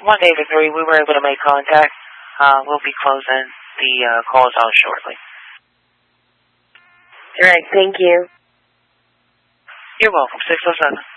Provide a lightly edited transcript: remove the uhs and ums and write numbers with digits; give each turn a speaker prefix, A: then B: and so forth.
A: 1 David 3, we were able to make contact. We'll be closing the calls out shortly.
B: All right, thank you.
A: You're welcome. 607.